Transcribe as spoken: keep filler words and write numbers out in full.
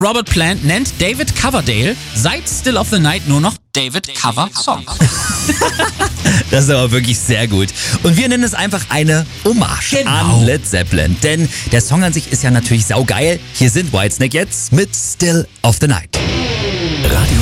Robert Plant nennt David Coverdale seit Still of the Night nur noch David Cover Songs. Das ist aber wirklich sehr gut. Und wir nennen es einfach eine Hommage Genau. an Led Zeppelin. Denn der Song an sich ist ja natürlich saugeil. Hier sind Whitesnake jetzt mit Still of the Night. Radio